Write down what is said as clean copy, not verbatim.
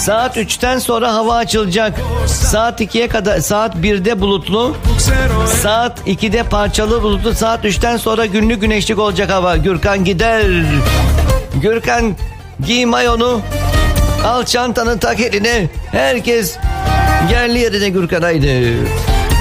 Saat 3'ten sonra hava açılacak. Saat 2'ye kadar, saat 1'de bulutlu. Saat 2'de parçalı bulutlu. Saat 3'ten sonra günlük güneşlik olacak hava. Gürkan gider. Gürkan giy mayonu. Al çantanı tak eline. Herkes yerli yerine Gürkan haydi.